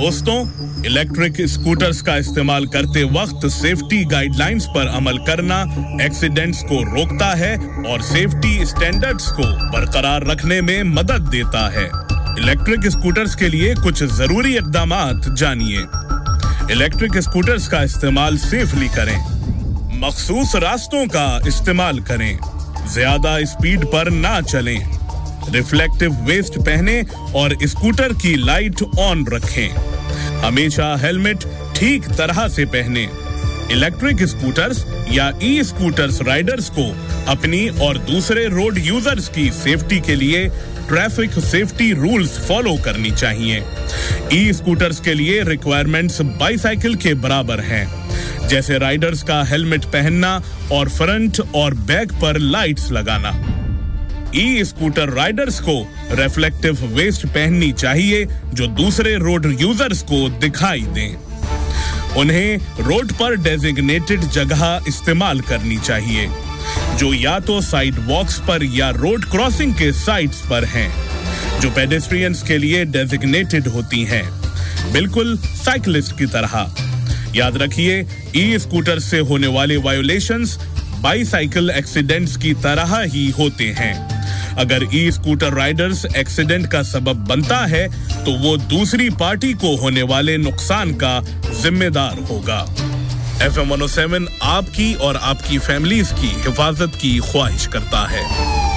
दोस्तों, electric scooters का इस्तेमाल करते वक्त सेफ्टी गाइडलाइंस पर अमल करना एक्सीडेंट्स को रोकता है और सेफ्टी स्टैंडर्ड्स को बरकरार रखने में मदद देता है। इलेक्ट्रिक स्कूटर्स के लिए कुछ जरूरी इक़दामात जानिए। इलेक्ट्रिक स्कूटर्स का इस्तेमाल सेफली करें। मखसूस रास्तों का इस्तेमाल करें। ज्यादा स्पीड पर ना चलें। रिफ्लेक्टिव वेस्ट पहने और स्कूटर की लाइट ऑन रखें। हमेशा हेलमेट ठीक तरह से पहने। इलेक्ट्रिक स्कूटर्स या ई स्कूटर्स राइडर्स को अपनी और दूसरे रोड यूजर्स की सेफ्टी के लिए ट्रैफिक सेफ्टी रूल्स फॉलो करनी चाहिए। ई स्कूटर्स के लिए रिक्वायरमेंट्स बाईसाइकिल के बराबर हैं, जैसे राइडर्स का हेलमेट पहनना और फ्रंट और बैक पर लाइट्स लगाना। ई स्कूटर राइडर्स को रिफ्लेक्टिव वेस्ट पहननी चाहिए जो दूसरे रोड यूजर्स को दिखाई दें। उन्हें रोड पर डेजिग्नेटेड जगह इस्तेमाल करनी चाहिए, जो या तो साइड वॉक्स पर या रोड क्रॉसिंग के साइड्स पर हैं, जो पेडेस्ट्रियंस के लिए डेजिग्नेटेड होती हैं, बिल्कुल साइकिलिस्ट की तरह। याद रखिए, ई स्कूटर से होने वाले वायोलेशंस बाईसाइकिल एक्सीडेंट्स की तरह ही होते हैं। अगर ई स्कूटर राइडर्स एक्सीडेंट का सबब बनता है तो वो दूसरी पार्टी को होने वाले नुकसान का जिम्मेदार होगा। FM 107 आपकी और आपकी फैमिलीज की हिफाजत की ख्वाहिश करता है।